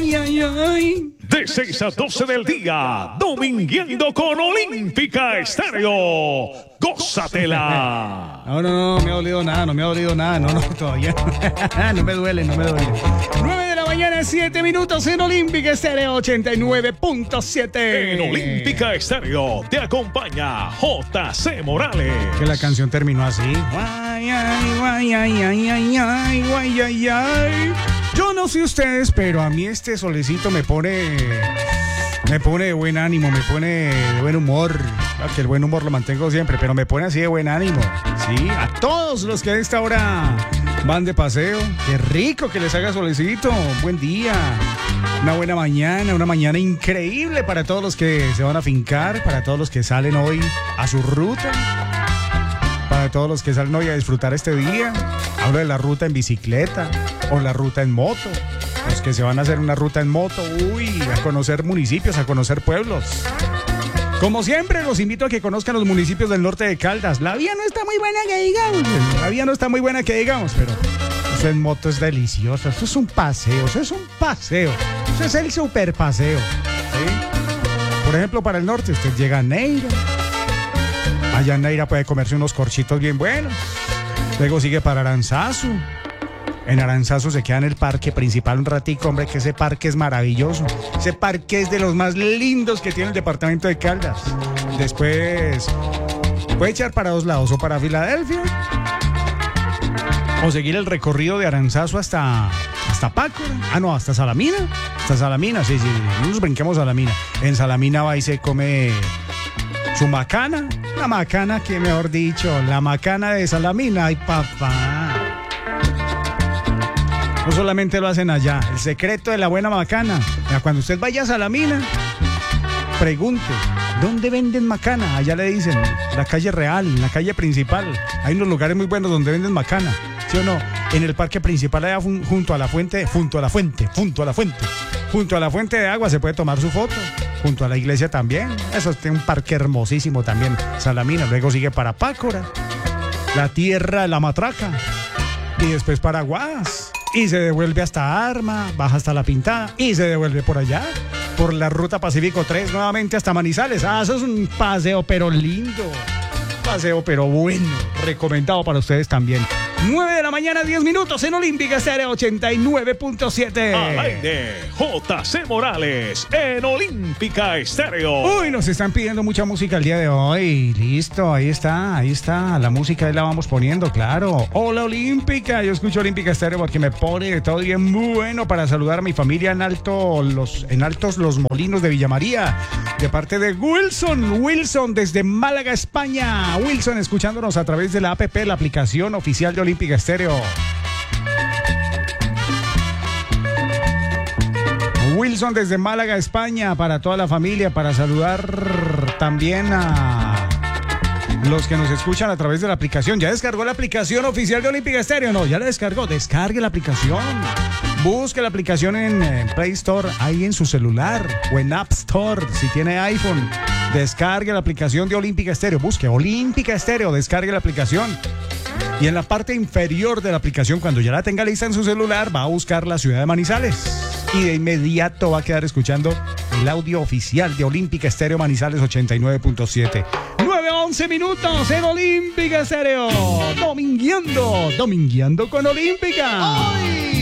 ay, ay, ay. De 6 a 12 del día, domingueando con Olímpica Estéreo. ¡Gózatela! No me ha dolido nada, no, todavía. No me duele. 9 de la mañana, 7 minutos en Olímpica Estéreo 89.7. En Olímpica Estéreo te acompaña J.C. Morales. Que la canción terminó así. Ay, ay, ay, ay, ay, ay, ay, ay, ay, ay. Yo no sé ustedes, pero a mí este solecito me pone de buen ánimo, me pone de buen humor. Claro que el buen humor lo mantengo siempre, pero me pone así de buen ánimo. Sí, a todos los que a esta hora van de paseo, qué rico que les haga solecito. Buen día, una buena mañana, una mañana increíble para todos los que se van a fincar, para todos los que salen hoy a su ruta, para todos los que salen hoy a disfrutar este día. Hablo de la ruta en bicicleta o la ruta en moto. Los que se van a hacer una ruta en moto, a conocer municipios, a conocer pueblos. Como siempre, los invito a que conozcan los municipios del norte de Caldas. La vía no está muy buena que digamos, pero eso en moto es delicioso. Eso es un paseo, eso es el super paseo. ¿Sí? Por ejemplo, para el norte, usted llega a Neira. Allá en Neira puede comerse unos corchitos bien buenos. Luego sigue para Aranzazu. En Aranzazu se queda en el parque principal un ratico, hombre, que ese parque es maravilloso. Ese parque es de los más lindos que tiene el departamento de Caldas. Después puede echar para dos lados, o para Filadelfia, o seguir el recorrido de Aranzazu hasta Pácora. Hasta Salamina. Hasta Salamina, sí. Nos brinquemos a Salamina. En Salamina va y se come su macana. La macana, que mejor dicho, la macana de Salamina. Ay, papá. No solamente lo hacen allá, el secreto de la buena macana. Cuando usted vaya a Salamina, pregunte, ¿dónde venden macana? Allá le dicen, la calle Real, la calle principal. Hay unos lugares muy buenos donde venden macana, ¿sí o no? En el parque principal, allá junto a la fuente de agua se puede tomar su foto. Junto a la iglesia también. Eso es un parque hermosísimo también, Salamina. Luego sigue para Pácora, la tierra de la matraca. Y después para Aguadas. Y se devuelve hasta Arma, baja hasta La Pintada y se devuelve por allá, por la ruta Pacífico 3, nuevamente hasta Manizales. Eso es un paseo pero lindo, paseo pero bueno, recomendado para ustedes también. 9 de la mañana, 10 minutos en Olímpica Estéreo 89.7. Al aire, J.C. Morales en Olímpica Estéreo. Uy, nos están pidiendo mucha música el día de hoy. Listo, ahí está. La música ahí la vamos poniendo, claro. Hola Olímpica, yo escucho Olímpica Estéreo porque me pone de todo bien bueno para saludar a mi familia en Altos Los Molinos de Villa María. De parte de Wilson desde Málaga, España. Wilson escuchándonos a través de la app, la aplicación oficial de Olímpica Estéreo. Wilson desde Málaga, España, para toda la familia, para saludar también a los que nos escuchan a través de la aplicación. ¿Ya descargó la aplicación oficial de Olímpica Estéreo? No, ya la descargó. Descargue la aplicación. Busque la aplicación en Play Store, ahí en su celular, o en App Store, si tiene iPhone. Descargue la aplicación de Olímpica Estéreo. Busque Olímpica Estéreo, descargue la aplicación. Y en la parte inferior de la aplicación, cuando ya la tenga lista en su celular, va a buscar la ciudad de Manizales. Y de inmediato va a quedar escuchando el audio oficial de Olímpica Estéreo Manizales 89.7. 9:11 minutos en Olímpica Estéreo. Domingueando con Olímpica. Hoy